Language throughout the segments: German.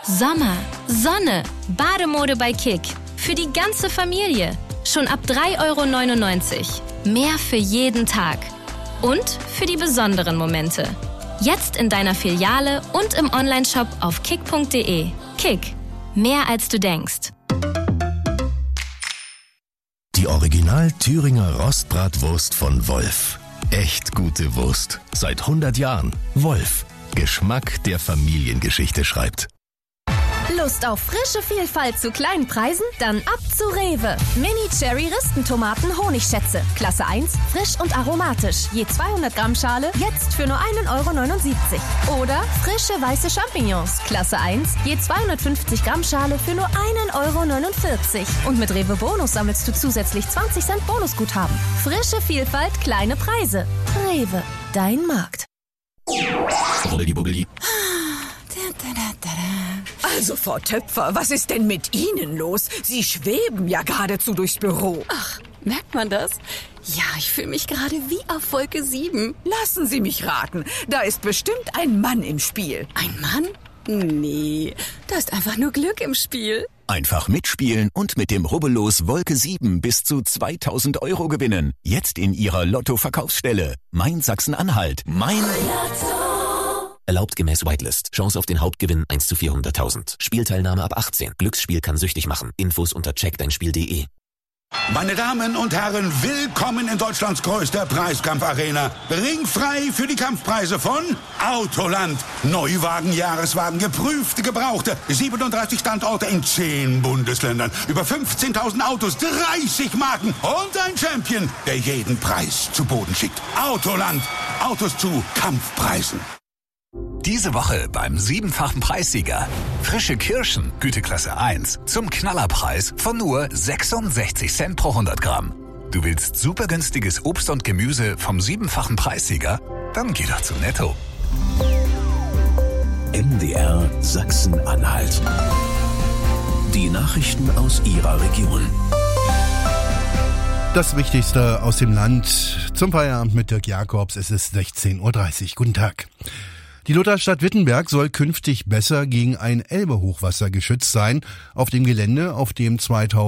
Sommer, Sonne, Bademode bei Kick. Für die ganze Familie. Schon ab 3,99 €. Mehr für jeden Tag. Und für die besonderen Momente. Jetzt in deiner Filiale und im Onlineshop auf kick.de. Kick. Mehr als du denkst. Die Original Thüringer Rostbratwurst von Wolf. Echt gute Wurst. Seit 100 Jahren. Wolf. Geschmack, der Familiengeschichte schreibt. Lust auf frische Vielfalt zu kleinen Preisen? Dann ab zu Rewe. Mini-Cherry-Ristentomaten Honigschätze. Klasse 1, frisch und aromatisch. Je 200 Gramm Schale, jetzt für nur 1,79 € Oder frische weiße Champignons. Klasse 1, je 250 Gramm Schale für nur 1,49 € Und mit Rewe Bonus sammelst du zusätzlich 20 Cent Bonusguthaben. Frische Vielfalt, kleine Preise. Rewe, dein Markt. Also, Frau Töpfer, was ist denn mit Ihnen los? Sie schweben ja geradezu durchs Büro. Ach, merkt man das? Ja, ich fühle mich gerade wie auf Wolke 7. Lassen Sie mich raten, da ist bestimmt ein Mann im Spiel. Ein Mann? Nee, da ist einfach nur Glück im Spiel. Einfach mitspielen und mit dem Rubbellos Wolke 7 bis zu 2.000 € gewinnen. Jetzt in Ihrer Lotto-Verkaufsstelle. Mein Sachsen-Anhalt. Mein Lotto. Erlaubt gemäß Whitelist. Chance auf den Hauptgewinn 1 zu 400.000. Spielteilnahme ab 18. Glücksspiel kann süchtig machen. Infos unter checkdeinspiel.de. Meine Damen und Herren, willkommen in Deutschlands größter Preiskampfarena. Ringfrei für die Kampfpreise von Autoland. Neuwagen, Jahreswagen, geprüfte, gebrauchte. 37 Standorte in 10 Bundesländern. Über 15.000 Autos, 30 Marken und ein Champion, der jeden Preis zu Boden schickt. Autoland. Autos zu Kampfpreisen. Diese Woche beim 7-fachen Preissieger. Frische Kirschen, Güteklasse 1, zum Knallerpreis von nur 66 Cent pro 100 Gramm. Du willst super günstiges Obst und Gemüse vom 7-fachen Preissieger? Dann geh doch zu Netto. MDR Sachsen-Anhalt. Die Nachrichten aus Ihrer Region. Das Wichtigste aus dem Land zum Feierabend mit Dirk Jakobs. Es ist 16:30 Uhr. Guten Tag. Die Lutherstadt Wittenberg soll künftig besser gegen ein Elbe-Hochwasser geschützt sein. Auf dem Gelände, auf dem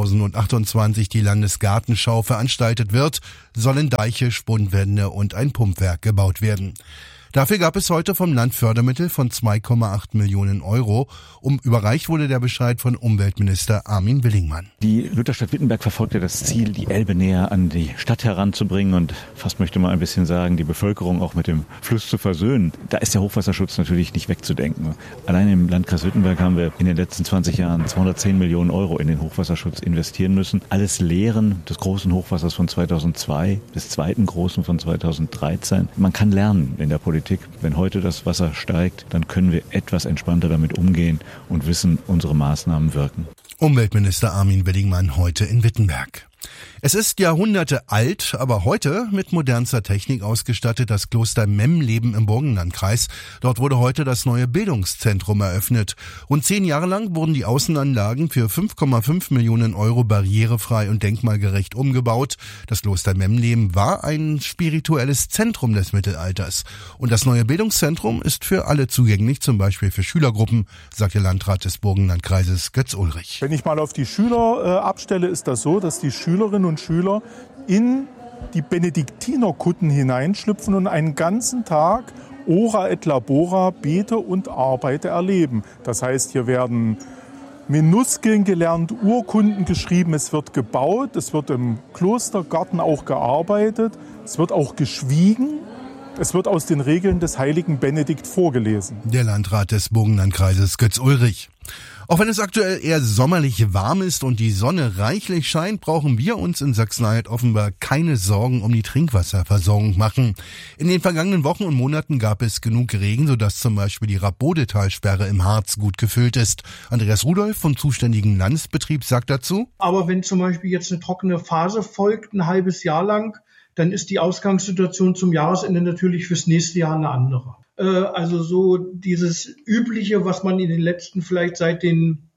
2028 die Landesgartenschau veranstaltet wird, sollen Deiche, Spundwände und ein Pumpwerk gebaut werden. Dafür gab es heute vom Land Fördermittel von 2,8 Millionen €. Überreicht wurde der Bescheid von Umweltminister Armin Willingmann. Die Lutherstadt Wittenberg verfolgt ja das Ziel, die Elbe näher an die Stadt heranzubringen und fast möchte man ein bisschen sagen, die Bevölkerung auch mit dem Fluss zu versöhnen. Da ist der Hochwasserschutz natürlich nicht wegzudenken. Allein im Landkreis Wittenberg haben wir in den letzten 20 Jahren 210 Millionen € in den Hochwasserschutz investieren müssen. Alles Lehren des großen Hochwassers von 2002, des zweiten großen von 2013. Man kann lernen in der Politik. Wenn heute das Wasser steigt, dann können wir etwas entspannter damit umgehen und wissen, unsere Maßnahmen wirken. Umweltminister Armin Willingmann heute in Wittenberg. Es ist Jahrhunderte alt, aber heute mit modernster Technik ausgestattet das Kloster Memleben im Burgenlandkreis. Dort wurde heute das neue Bildungszentrum eröffnet. Rund 10 Jahre lang wurden die Außenanlagen für 5,5 Millionen € barrierefrei und denkmalgerecht umgebaut. Das Kloster Memleben war ein spirituelles Zentrum des Mittelalters. Und das neue Bildungszentrum ist für alle zugänglich, zum Beispiel für Schülergruppen, sagt der Landrat des Burgenlandkreises Götz Ulrich. Wenn ich mal auf die Schüler abstelle, ist das so, dass die Schülerinnen und Schüler in die Benediktinerkutten hineinschlüpfen und einen ganzen Tag Ora et Labora, Bete und Arbeite erleben. Das heißt, hier werden Minuskeln gelernt, Urkunden geschrieben, es wird gebaut, es wird im Klostergarten auch gearbeitet, es wird auch geschwiegen. Es wird aus den Regeln des heiligen Benedikt vorgelesen. Der Landrat des Burgenlandkreises Götz Ulrich. Auch wenn es aktuell eher sommerlich warm ist und die Sonne reichlich scheint, brauchen wir uns in Sachsen-Anhalt offenbar keine Sorgen um die Trinkwasserversorgung machen. In den vergangenen Wochen und Monaten gab es genug Regen, sodass zum Beispiel die Rabodetalsperre im Harz gut gefüllt ist. Andreas Rudolph vom zuständigen Landesbetrieb sagt dazu: Aber wenn zum Beispiel jetzt eine trockene Phase folgt, ein halbes Jahr lang, dann ist die Ausgangssituation zum Jahresende natürlich fürs nächste Jahr eine andere. Also so dieses Übliche, was man in den letzten vielleicht seit den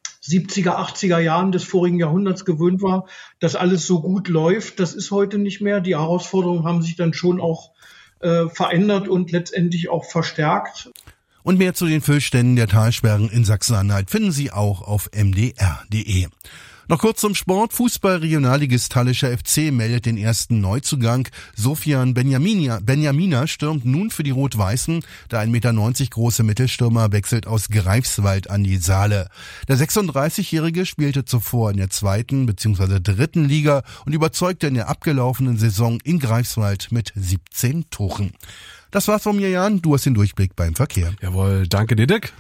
70er, 80er Jahren des vorigen Jahrhunderts gewöhnt war, dass alles so gut läuft, das ist heute nicht mehr. Die Herausforderungen haben sich dann schon auch verändert und letztendlich auch verstärkt. Und mehr zu den Füllständen der Talsperren in Sachsen-Anhalt finden Sie auch auf mdr.de. Noch kurz zum Sport. Fußball-Regionalligist Hallischer FC meldet den ersten Neuzugang. Sofian Benjamina stürmt nun für die Rot-Weißen. Der 1,90 Meter große Mittelstürmer wechselt aus Greifswald an die Saale. Der 36-Jährige spielte zuvor in der 2. bzw. 3. Liga und überzeugte in der abgelaufenen Saison in Greifswald mit 17 Toren. Das war's von mir, Jan. Du hast den Durchblick beim Verkehr. Jawohl, danke dir, Dick.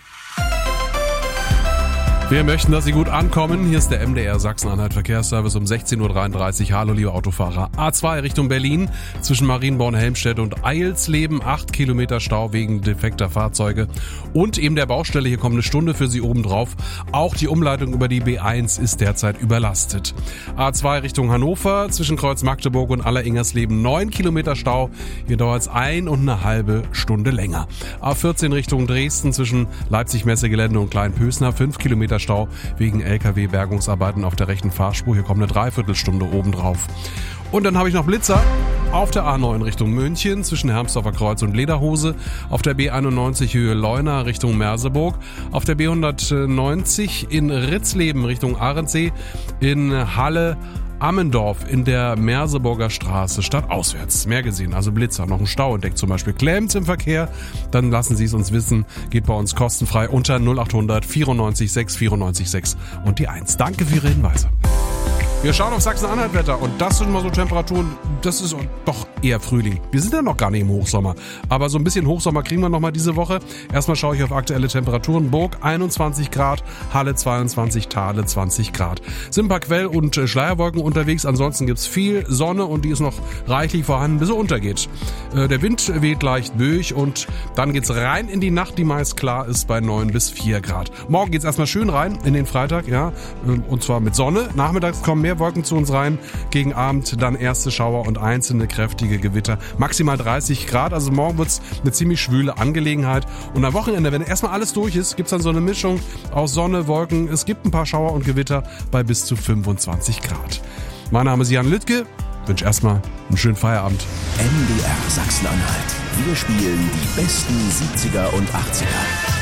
Wir möchten, dass Sie gut ankommen. Hier ist der MDR Sachsen-Anhalt Verkehrsservice um 16.33 Uhr. Hallo, liebe Autofahrer. A2 Richtung Berlin zwischen Marienborn, Helmstedt und Eilsleben. 8 Kilometer Stau wegen defekter Fahrzeuge. Und eben der Baustelle. Hier kommt eine Stunde für Sie obendrauf. Auch die Umleitung über die B1 ist derzeit überlastet. A2 Richtung Hannover zwischen Kreuz Magdeburg und Alleringersleben. 9 Kilometer Stau. Hier dauert es 1,5 Stunde länger. A14 Richtung Dresden zwischen Leipzig-Messegelände und Kleinpösner. 5 Kilometer Stau wegen LKW-Bergungsarbeiten auf der rechten Fahrspur. Hier kommt eine Dreiviertelstunde obendrauf. Und dann habe ich noch Blitzer auf der A9 Richtung München zwischen Hermsdorfer Kreuz und Lederhose, auf der B91 Höhe Leuna Richtung Merseburg, auf der B190 in Ritzleben Richtung Ahrensee, in Halle Ammendorf in der Merseburger Straße stadtauswärts. Mehr gesehen, also Blitzer, noch ein Stau entdeckt, zum Beispiel Klemms im Verkehr, dann lassen Sie es uns wissen, geht bei uns kostenfrei unter 0800 94 6 94 6 und die 1. Danke für Ihre Hinweise. Wir schauen auf Sachsen-Anhalt-Wetter und das sind mal so Temperaturen, das ist doch eher Frühling. Wir sind ja noch gar nicht im Hochsommer, aber so ein bisschen Hochsommer kriegen wir noch mal diese Woche. Erstmal schaue ich auf aktuelle Temperaturen. Burg 21 Grad, Halle 22, Thale 20 Grad. Sind ein paar Quell- und Schleierwolken unterwegs, ansonsten gibt's viel Sonne und die ist noch reichlich vorhanden, bis sie untergeht. Der Wind weht leicht böig und dann geht's rein in die Nacht, die meist klar ist bei 9 bis 4 Grad. Morgen geht's erstmal schön rein in den Freitag, ja, und zwar mit Sonne. Nachmittags kommen mehr Wolken zu uns rein, gegen Abend dann erste Schauer und einzelne kräftige Gewitter. Maximal 30 Grad, also morgen wird's eine ziemlich schwüle Angelegenheit. Und am Wochenende, wenn erstmal alles durch ist, gibt's dann so eine Mischung aus Sonne, Wolken. Es gibt ein paar Schauer und Gewitter bei bis zu 25 Grad. Mein Name ist Jan Lüttke. Wünsche erstmal einen schönen Feierabend. MDR Sachsen-Anhalt. Wir spielen die besten 70er und 80er.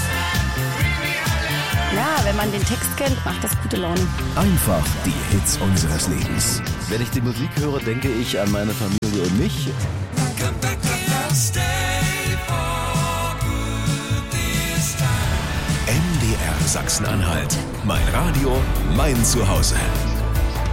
Ja, wenn man den Text kennt, macht das gute Laune. Einfach die Hits unseres Lebens. Wenn ich die Musik höre, denke ich an meine Familie und mich. MDR Sachsen-Anhalt. Mein Radio, mein Zuhause.